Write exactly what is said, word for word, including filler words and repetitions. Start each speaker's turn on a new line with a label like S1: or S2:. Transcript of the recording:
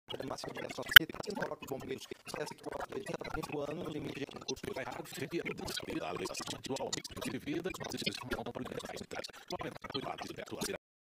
S1: máximo de só se tem coloca o bombeiro, esquece que coloca oitenta por ano no limite de recurso que vai errado, seria a lei atual de vida, vocês vão para o